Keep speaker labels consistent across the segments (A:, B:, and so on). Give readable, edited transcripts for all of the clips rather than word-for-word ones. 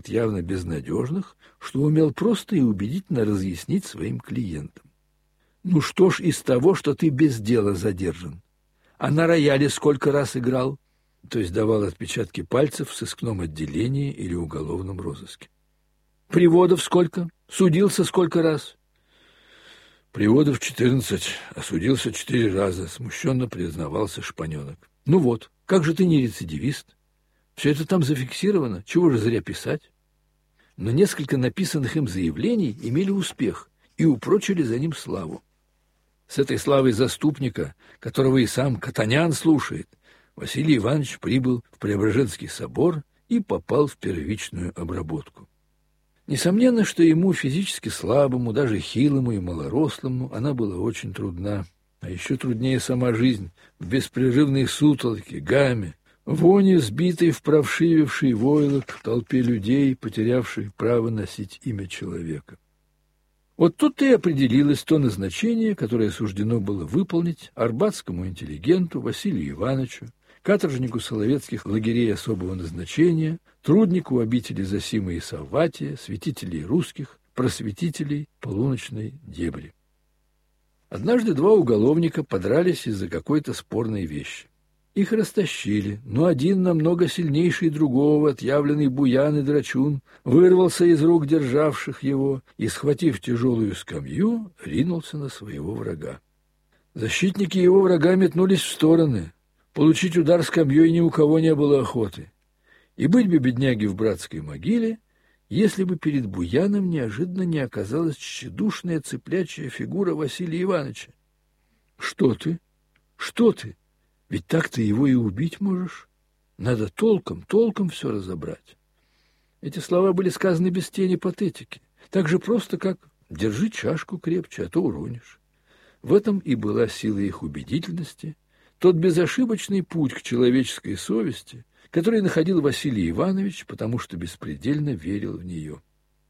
A: явно безнадежных, что умел просто и убедительно разъяснить своим клиентам. «Ну что ж из того, что ты без дела задержан? А на рояле сколько раз играл?» То есть давал отпечатки пальцев в сыскном отделении или уголовном розыске. «Приводов сколько? Судился сколько раз?» «Приводов 14, а судился 4 раза», — смущенно признавался Шпаненок. «Ну вот, как же ты не рецидивист? Все это там зафиксировано, чего же зря писать?» Но несколько написанных им заявлений имели успех и упрочили за ним славу. С этой славой заступника, которого и сам Катанян слушает, Василий Иванович прибыл в Преображенский собор и попал в первичную обработку. Несомненно, что ему, физически слабому, даже хилому и малорослому, она была очень трудна. А еще труднее сама жизнь в беспрерывной сутолоке, гаме, воне, сбитой в провшивевший войлок в толпе людей, потерявших право носить имя человека. Вот тут-то и определилось то назначение, которое суждено было выполнить арбатскому интеллигенту Василию Ивановичу, каторжнику соловецких лагерей особого назначения, труднику обители Зосимы и Савватия, святителей русских, просветителей полуночной дебри. Однажды 2 уголовника подрались из-за какой-то спорной вещи. Их растащили, но один, намного сильнейший другого, отъявленный буян и драчун, вырвался из рук державших его и, схватив тяжелую скамью, ринулся на своего врага. Защитники его врага метнулись в стороны. Получить удар скамьей ни у кого не было охоты. И быть бы бедняге в братской могиле, если бы перед буяном неожиданно не оказалась тщедушная цыплячья фигура Василия Ивановича. «Что ты? Что ты? Ведь так ты его и убить можешь. Надо толком все разобрать». Эти слова были сказаны без тени патетики, так же просто, как «держи чашку крепче, а то уронишь». В этом и была сила их убедительности, тот безошибочный путь к человеческой совести, который находил Василий Иванович, потому что беспредельно верил в нее.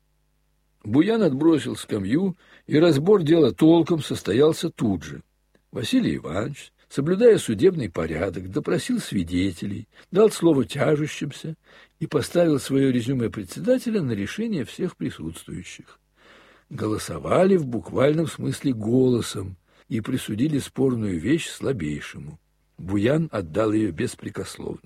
A: Буян отбросил скамью, и разбор дела толком состоялся тут же. Василий Иванович, соблюдая судебный порядок, допросил свидетелей, дал слово тяжущимся и поставил свое резюме председателя на решение всех присутствующих. Голосовали в буквальном смысле голосом и присудили спорную вещь слабейшему. Буян отдал ее беспрекословно.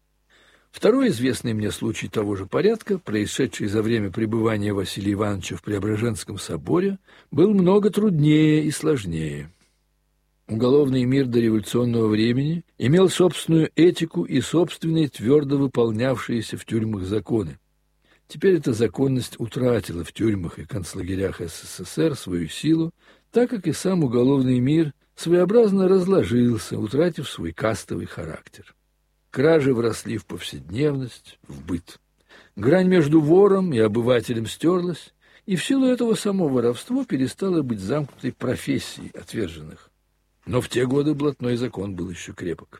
A: Второй известный мне случай того же порядка, происшедший за время пребывания Василия Ивановича в Преображенском соборе, был много труднее и сложнее. Уголовный мир дореволюционного времени имел собственную этику и собственные твердо выполнявшиеся в тюрьмах законы. Теперь эта законность утратила в тюрьмах и концлагерях СССР свою силу, так как и сам уголовный мир своеобразно разложился, утратив свой кастовый характер. Кражи вросли в повседневность, в быт. Грань между вором и обывателем стерлась, и в силу этого само воровство перестало быть замкнутой профессией отверженных. Но в те годы блатной закон был еще крепок.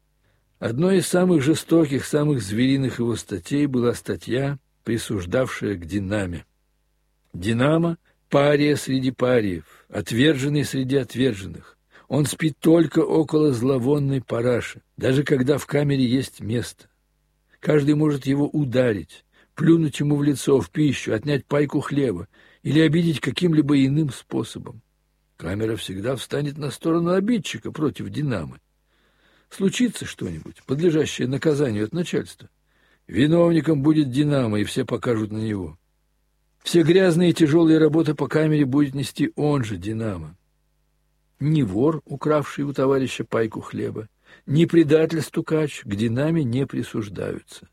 A: Одной из самых жестоких, самых звериных его статей была статья, присуждавшая к Динаме. Динамо – пария среди париев, отверженный среди отверженных. Он спит только около зловонной параши, даже когда в камере есть место. Каждый может его ударить, плюнуть ему в лицо, в пищу, отнять пайку хлеба или обидеть каким-либо иным способом. Камера всегда встанет на сторону обидчика против Динамы. Случится что-нибудь, подлежащее наказанию от начальства. Виновником будет Динамо, и все покажут на него. Все грязные и тяжелые работы по камере будет нести он же, Динамо. Ни вор, укравший у товарища пайку хлеба, ни предатель-стукач к Динаме не присуждаются.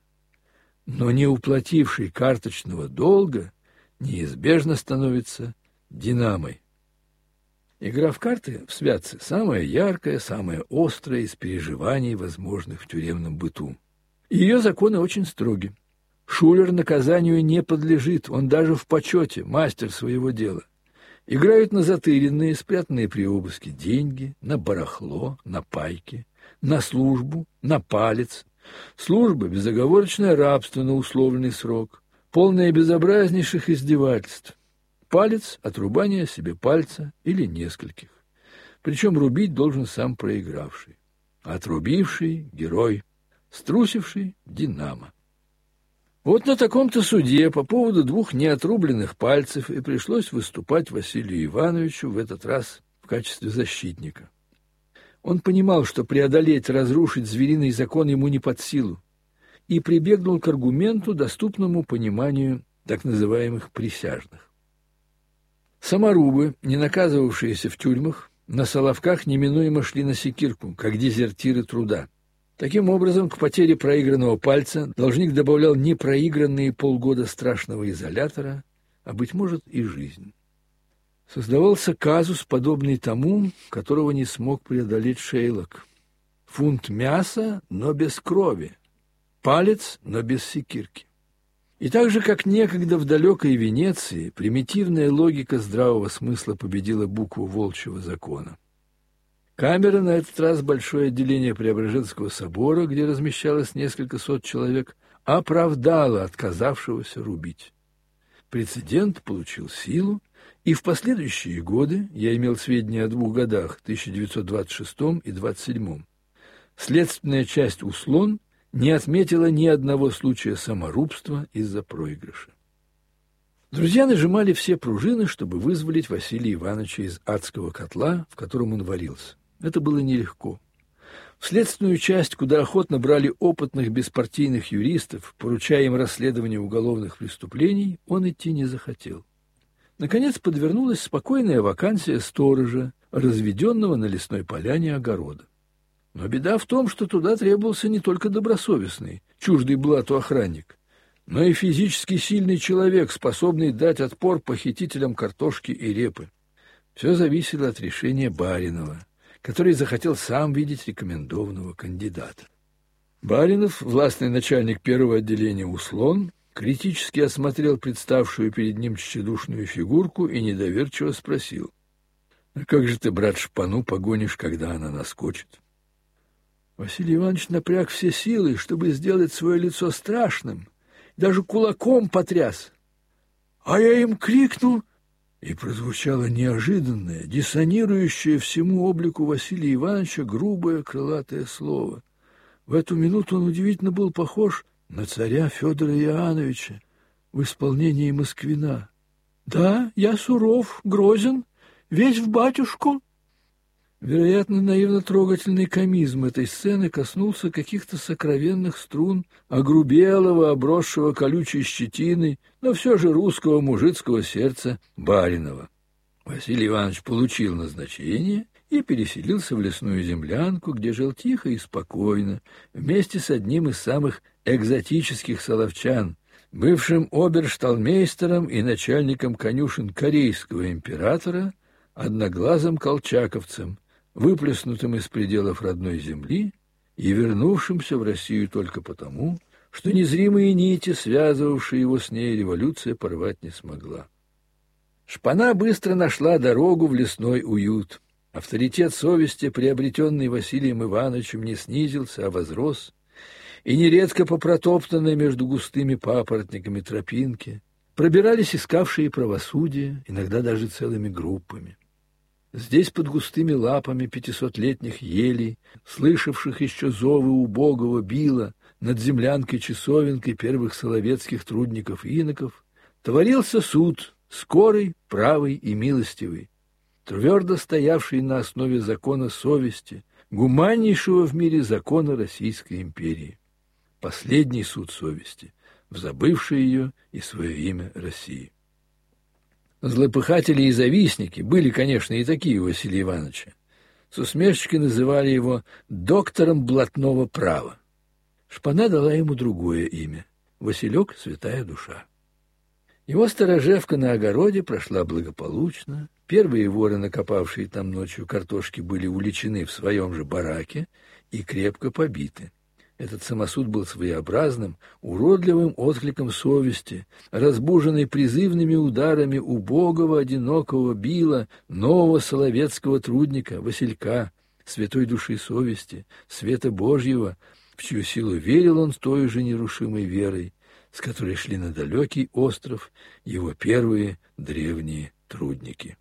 A: Но не уплативший карточного долга неизбежно становится Динамой. Игра в карты в Святце – самая яркая, самая острая из переживаний, возможных в тюремном быту. Ее законы очень строги. Шулер наказанию не подлежит, он даже в почете, мастер своего дела. Играют на затыренные, спрятанные при обыске деньги, на барахло, на пайки, на службу, на палец. Служба – безоговорочное рабство на условленный срок, полное безобразнейших издевательств. Палец – отрубание себе пальца или нескольких. Причем рубить должен сам проигравший. Отрубивший – герой, струсивший – Динамо. Вот на таком-то суде по поводу 2 неотрубленных пальцев и пришлось выступать Василию Ивановичу в этот раз в качестве защитника. Он понимал, что преодолеть, разрушить звериный закон ему не под силу, и прибегнул к аргументу, доступному пониманию так называемых присяжных. Саморубы, не наказывавшиеся в тюрьмах, на Соловках неминуемо шли на секирку, как дезертиры труда. Таким образом, к потере проигранного пальца должник добавлял не проигранные полгода страшного изолятора, а, быть может, и жизнь. Создавался казус, подобный тому, которого не смог преодолеть Шейлок. Фунт мяса, но без крови. Палец, но без секирки. И так же, как некогда в далекой Венеции, примитивная логика здравого смысла победила букву волчьего закона. Камера, на этот раз большое отделение Преображенского собора, где размещалось несколько сот человек, оправдала отказавшегося рубить. Прецедент получил силу, и в последующие годы, я имел сведения о 2 годах, 1926 и 1927, следственная часть Услон не отметила ни одного случая саморубства из-за проигрыша. Друзья нажимали все пружины, чтобы вызволить Василия Ивановича из адского котла, в котором он варился. Это было нелегко. В следственную часть, куда охотно брали опытных беспартийных юристов, поручая им расследование уголовных преступлений, он идти не захотел. Наконец подвернулась спокойная вакансия сторожа, разведенного на лесной поляне огорода. Но беда в том, что туда требовался не только добросовестный, чуждый блату охранник, но и физически сильный человек, способный дать отпор похитителям картошки и репы. Все зависело от решения Баринова, который захотел сам видеть рекомендованного кандидата. Баринов, властный начальник 1-го отделения Услон, критически осмотрел представшую перед ним тщедушную фигурку и недоверчиво спросил: «А как же ты, брат, шпану погонишь, когда она наскочит?» Василий Иванович напряг все силы, чтобы сделать свое лицо страшным, даже кулаком потряс. А я им крикнул, и прозвучало неожиданное, диссонирующее всему облику Василия Ивановича грубое крылатое слово. В эту минуту он удивительно был похож на царя Федора Иоанновича в исполнении Москвина. «Да, я суров, грозен, весь в батюшку». Вероятно, наивно-трогательный комизм этой сцены коснулся каких-то сокровенных струн огрубелого, обросшего колючей щетиной, но все же русского мужицкого сердца Баринова. Василий Иванович получил назначение и переселился в лесную землянку, где жил тихо и спокойно, вместе с одним из самых экзотических соловчан, бывшим обершталмейстером и начальником конюшен корейского императора, одноглазым колчаковцем, выплеснутым из пределов родной земли и вернувшимся в Россию только потому, что незримые нити, связывавшие его с ней, революция порвать не смогла. Шпана быстро нашла дорогу в лесной уют. Авторитет совести, приобретенный Василием Ивановичем, не снизился, а возрос, и нередко по протоптанной между густыми папоротниками тропинке пробирались искавшие правосудие, иногда даже целыми группами. Здесь под густыми лапами 500-летних елей, слышавших еще зовы убогого била над землянкой-часовенкой первых соловецких трудников-иноков, творился суд, скорый, правый и милостивый, твердо стоявший на основе закона совести, гуманнейшего в мире закона Российской империи. Последний суд совести, взабывший ее и свое имя России. Злопыхатели и завистники, были, конечно, и такие у Василия Ивановича, с усмешкой называли его доктором блатного права. Шпана дала ему другое имя — Василек Святая Душа. Его сторожевка на огороде прошла благополучно. Первые воры, накопавшие там ночью картошки, были уличены в своем же бараке и крепко побиты. Этот самосуд был своеобразным, уродливым откликом совести, разбуженной призывными ударами убогого, одинокого била, нового соловецкого трудника, Василька, святой души совести, света Божьего, в чью силу верил он с той же нерушимой верой, с которой шли на далекий остров его первые древние трудники.